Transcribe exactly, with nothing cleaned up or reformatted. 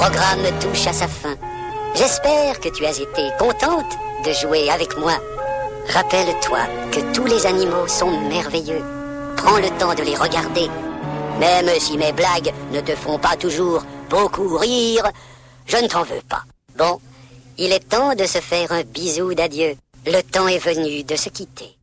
Le programme touche à sa fin. J'espère que tu as été contente de jouer avec moi. Rappelle-toi que tous les animaux sont merveilleux. Prends le temps de les regarder. Même si mes blagues ne te font pas toujours beaucoup rire, je ne t'en veux pas. Bon, il est temps de se faire un bisou d'adieu. Le temps est venu de se quitter.